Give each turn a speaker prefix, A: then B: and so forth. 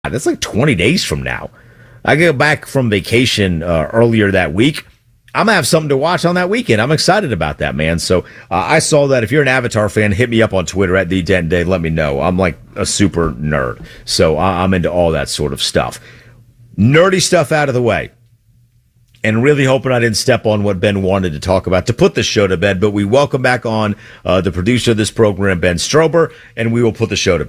A: That's like 20 days from now. I get back from vacation earlier that week. I'm going to have something to watch on that weekend. I'm excited about that, man. So I saw that. If you're an Avatar fan, hit me up on Twitter at @TheDenton. Let me know. I'm like a super nerd. So I'm into all that sort of stuff. Nerdy stuff out of the way. And really hoping I didn't step on what Ben wanted to talk about to put the show to bed. But we welcome back on the producer of this program, Ben Strober, and we will put the show to bed.